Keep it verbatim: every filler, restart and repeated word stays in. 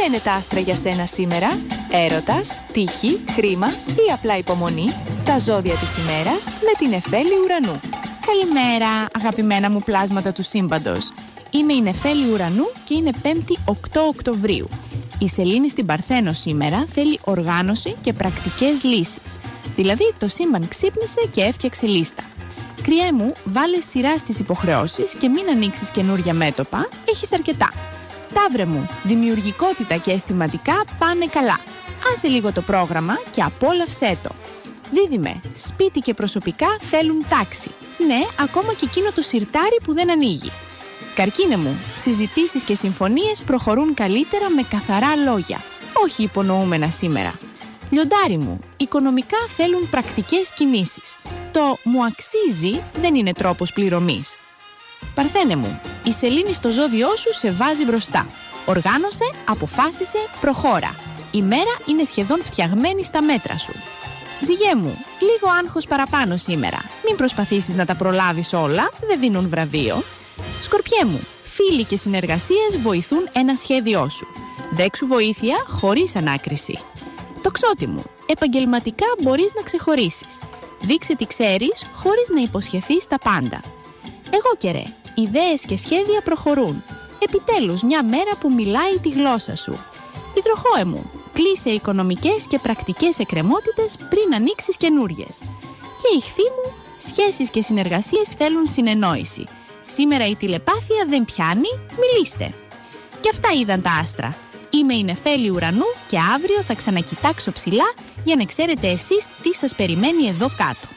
λένε τα άστρα για σένα σήμερα? Έρωτας, τύχη, χρήμα ή απλά υπομονή? Τα ζώδια της ημέρας με την Νεφέλη Ουρανού. Καλημέρα, αγαπημένα μου πλάσματα του σύμπαντος. Είμαι η Νεφέλη Ουρανού και είναι πέμπτη οκτώ Οκτωβρίου. Η σελήνη στην Παρθένο σήμερα θέλει οργάνωση και πρακτικές λύσεις. Δηλαδή, το σύμπαν ξύπνησε και έφτιαξε λίστα. Κριέ μου, βάλε σειρά στις υποχρεώσεις και μην ανοίξεις καινούρια μέτωπα, έχεις αρκετά. Ταύρε μου, δημιουργικότητα και αισθηματικά πάνε καλά. Άσε λίγο το πρόγραμμα και απόλαυσέ το. Δίδυμε, σπίτι και προσωπικά θέλουν τάξη. Ναι, ακόμα και εκείνο το σιρτάρι που δεν ανοίγει. Καρκίνε μου, συζητήσεις και συμφωνίες προχωρούν καλύτερα με καθαρά λόγια, όχι υπονοούμενα σήμερα. Λιοντάρι μου, οικονομικά θέλουν πρακτικές κινήσεις. Το «μου αξίζει» δεν είναι τρόπος πληρωμής. Παρθένε μου, η σελήνη στο ζώδιό σου σε βάζει μπροστά. Οργάνωσε, αποφάσισε, προχώρα. Η μέρα είναι σχεδόν φτιαγμένη στα μέτρα σου. Ζυγέ μου, λίγο άγχος παραπάνω σήμερα. Μην προσπαθήσεις να τα προλάβεις όλα, δεν δίνουν βραβείο. Σκορπιέ μου, φίλοι και συνεργασίες βοηθούν ένα σχέδιό σου. Δέξου βοήθεια χωρίς ανάκριση. Τοξότη μου, επαγγελματικά μπορείς να ξεχωρίσεις. Δείξε τι ξέρεις χωρίς να υποσχεθείς τα πάντα. Εγώ και ρε, ιδέες και σχέδια προχωρούν. Επιτέλους μια μέρα που μιλάει τη γλώσσα σου. Υδροχόε μου, κλείσε οικονομικές και πρακτικές εκκρεμότητες πριν ανοίξεις καινούριες. Και ηχθή μου, σχέσεις και συνεργασίες θέλουν συνεννόηση. Σήμερα η τηλεπάθεια δεν πιάνει, μιλήστε. Και αυτά είδαν τα άστρα. Είμαι η Νεφέλη Ουρανού και αύριο θα ξανακοιτάξω ψηλά για να ξέρετε εσείς τι σας περιμένει εδώ κάτω.